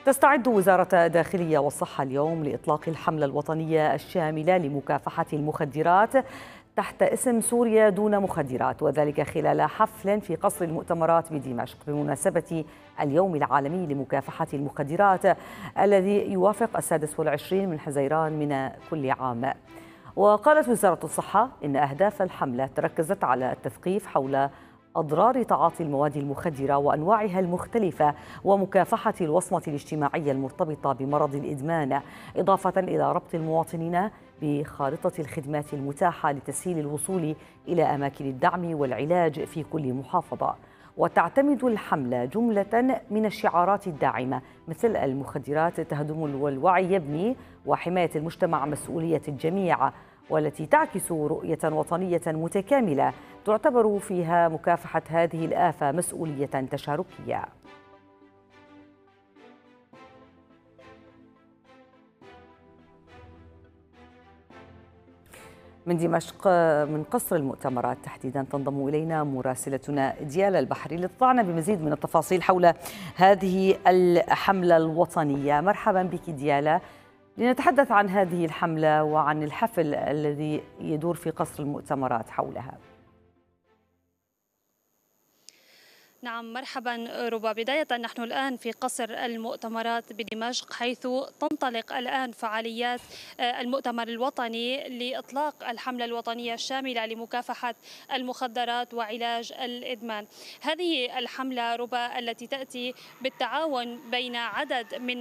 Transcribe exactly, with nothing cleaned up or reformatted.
تستعد وزارة الداخلية والصحة اليوم لإطلاق الحملة الوطنية الشاملة لمكافحة المخدرات تحت اسم سوريا دون مخدرات، وذلك خلال حفل في قصر المؤتمرات بدمشق بمناسبة اليوم العالمي لمكافحة المخدرات الذي يوافق السادس والعشرين من حزيران من كل عام. وقالت وزارة الصحة إن أهداف الحملة تركزت على التثقيف حول أضرار تعاطي المواد المخدرة وأنواعها المختلفة ومكافحة الوصمة الاجتماعية المرتبطة بمرض الإدمان، إضافة إلى ربط المواطنين بخارطة الخدمات المتاحة لتسهيل الوصول إلى أماكن الدعم والعلاج في كل محافظة. وتعتمد الحملة جملة من الشعارات الداعمة مثل المخدرات تهدم والوعي يبني، وحماية المجتمع مسؤولية الجميع، والتي تعكس رؤية وطنية متكاملة تعتبر فيها مكافحة هذه الآفة مسؤولية تشاركية. من دمشق من قصر المؤتمرات تحديدا تنضم إلينا مراسلتنا ديالا البحري لتضعنا بمزيد من التفاصيل حول هذه الحملة الوطنية. مرحبا بك ديالا، لنتحدث عن هذه الحملة وعن الحفل الذي يدور في قصر المؤتمرات حولها. نعم، مرحبا ربا. بداية نحن الآن في قصر المؤتمرات بدمشق، حيث تنطلق الآن فعاليات المؤتمر الوطني لإطلاق الحملة الوطنية الشاملة لمكافحة المخدرات وعلاج الإدمان. هذه الحملة ربا التي تأتي بالتعاون بين عدد من